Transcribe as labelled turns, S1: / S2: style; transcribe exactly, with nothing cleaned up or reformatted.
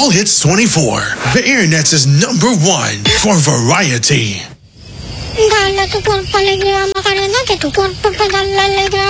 S1: All Hits twenty-four, the Internet's number one for variety.
S2: Dalla tu por alegría, Macarena, que tu cuerpo pedala alegría.